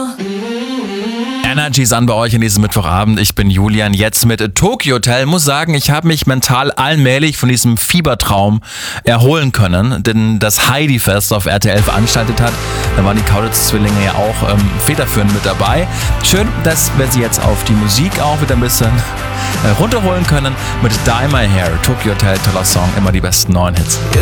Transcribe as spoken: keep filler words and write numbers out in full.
Energy ist an bei euch in diesem Mittwochabend. Ich bin Julian, jetzt mit Tokyo Hotel. Muss sagen, ich habe mich mental allmählich von diesem Fiebertraum erholen können, denn das Heidi-Fest auf R T L veranstaltet hat. Da waren die Kaulitz-Zwillinge ja auch ähm, federführend mit dabei. Schön, dass wir sie jetzt auf die Musik auch wieder ein bisschen äh, runterholen können mit Dye My Hair. Tokyo Hotel, toller Song, immer die besten neuen Hits.